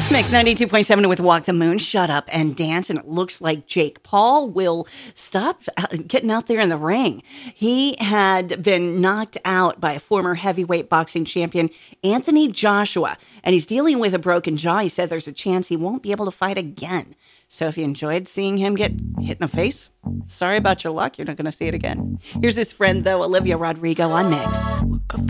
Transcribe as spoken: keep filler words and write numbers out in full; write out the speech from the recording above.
It's Mix ninety-two point seven with Walk the Moon, Shut Up and Dance. And it looks like Jake Paul will stop getting out there in the ring. He had been knocked out by a former heavyweight boxing champion, Anthony Joshua. And he's dealing with a broken jaw. He said there's a chance he won't be able to fight again. So if you enjoyed seeing him get hit in the face, sorry about your luck. You're not going to see it again. Here's his friend, though, Olivia Rodrigo on Mix.